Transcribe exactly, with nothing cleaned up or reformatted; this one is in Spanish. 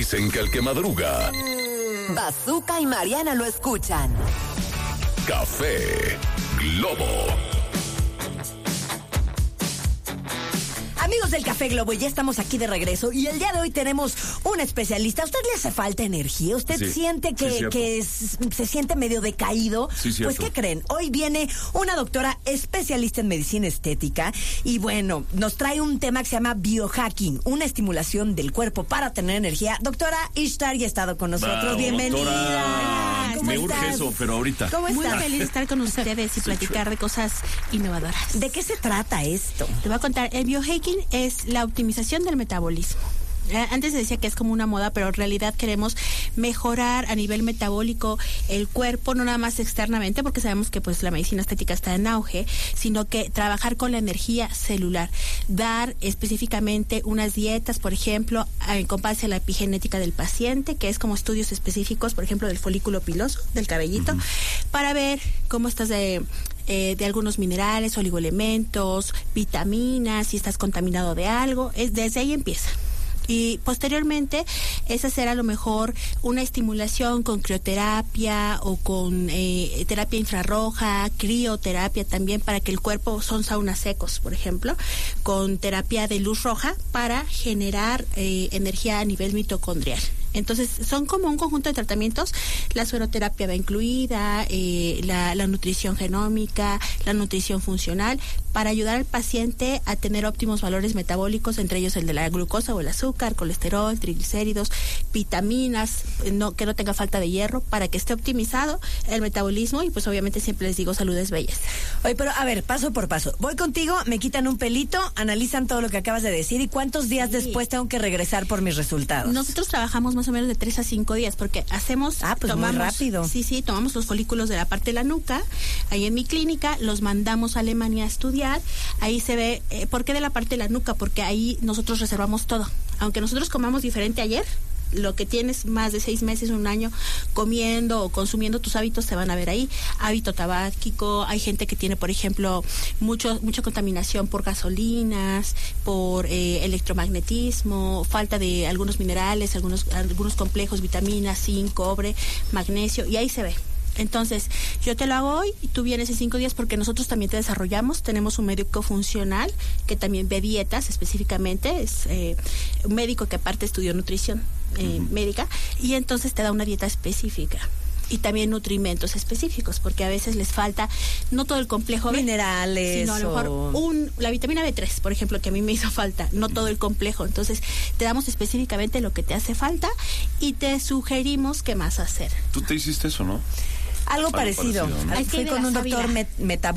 Dicen que el que madruga... Bazooka y Mariana lo escuchan. Café Globo. Amigos del Café Globo, ya estamos aquí de regreso y el día de hoy tenemos un especialista. ¿A usted le hace falta energía? ¿Usted sí, siente que, sí, que es, se siente medio decaído? Sí, pues, ¿qué creen? Hoy viene una doctora especialista en medicina estética y bueno, nos trae un tema que se llama biohacking, una estimulación del cuerpo para tener energía. Doctora Ishtar ya ha estado con nosotros. Wow, Bienvenida. Doctora, ¿Cómo me estás? urge eso, pero ahorita. ¿Cómo Muy estás? feliz de estar con ustedes y platicar de cosas innovadoras. ¿De qué se trata esto? Te voy a contar, el biohacking es la optimización del metabolismo. Eh, Antes se decía que es como una moda, pero en realidad queremos mejorar a nivel metabólico el cuerpo, no nada más externamente, porque sabemos que pues la medicina estética está en auge, sino que trabajar con la energía celular, dar específicamente unas dietas, por ejemplo, en base a la epigenética del paciente, que es como estudios específicos, por ejemplo, del folículo piloso, del cabellito, uh-huh. para ver cómo estás de... Eh, de algunos minerales, oligoelementos, vitaminas, si estás contaminado de algo, es, desde ahí empieza. Y posteriormente es hacer a lo mejor una estimulación con crioterapia o con eh, terapia infrarroja, crioterapia también para que el cuerpo, son saunas secos, por ejemplo, con terapia de luz roja para generar eh, energía a nivel mitocondrial. Entonces, son como un conjunto de tratamientos. La sueroterapia va incluida, eh, la, la nutrición genómica, la nutrición funcional, para ayudar al paciente a tener óptimos valores metabólicos, entre ellos el de la glucosa o el azúcar, colesterol, triglicéridos, vitaminas, no, que no tenga falta de hierro, para que esté optimizado el metabolismo y pues obviamente siempre les digo salud es belleza. Oye, pero a ver, paso por paso. Voy contigo, me quitan un pelito, analizan todo lo que acabas de decir y cuántos días sí. después tengo que regresar por mis resultados. Nosotros trabajamos más o menos de tres a cinco días, porque hacemos... Ah, pues tomamos, muy rápido. Sí, sí, tomamos los folículos de la parte de la nuca, ahí en mi clínica, los mandamos a Alemania a estudiar, ahí se ve, eh, ¿por qué de la parte de la nuca? Porque ahí nosotros reservamos todo. Aunque nosotros comamos diferente ayer, lo que tienes más de seis meses, un año comiendo o consumiendo, tus hábitos se van a ver ahí. Hábito tabáquico, hay gente que tiene, por ejemplo, mucho mucha contaminación por gasolinas, por eh, electromagnetismo, falta de algunos minerales, algunos algunos complejos, vitaminas, zinc, cobre, magnesio, y ahí se ve. Entonces, yo te lo hago hoy y tú vienes en cinco días porque nosotros también te desarrollamos. Tenemos un médico funcional que también ve dietas específicamente, es eh, un médico que aparte estudió nutrición eh, uh-huh. médica, y entonces te da una dieta específica. Y también nutrimentos específicos, porque a veces les falta no todo el complejo minerales, sino a lo mejor o... un, la vitamina B tres, por ejemplo, que a mí me hizo falta, no todo el complejo. Entonces, te damos específicamente lo que te hace falta y te sugerimos qué más hacer. ¿Tú te hiciste eso, no? Algo, Algo parecido. parecido, ¿no? Fui con un doctor met- metabólico.